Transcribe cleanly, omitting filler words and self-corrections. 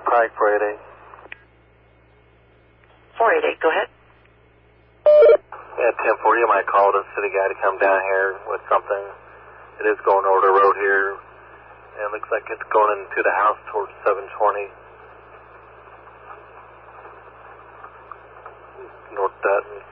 Pike 488. 488, go ahead. Yeah, 1040, I might call the city guy to come down here with something. It is going over the road here, and it looks like it's going into the house towards 720. North Dutton.